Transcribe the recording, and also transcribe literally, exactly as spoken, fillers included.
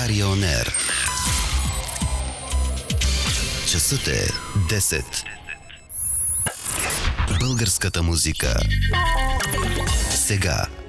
България Он Ер. Часът е десет. Българската музика. Сега.